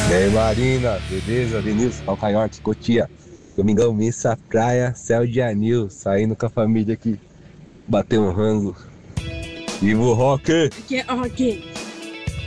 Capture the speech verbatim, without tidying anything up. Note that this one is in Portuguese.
E aí, Marina, beleza? Denilson, Calcaiote, Cotia. Domingão, missa, praia, céu de anil. Saindo com a família aqui, bater um rango. Vivo o rock! Aqui é rock.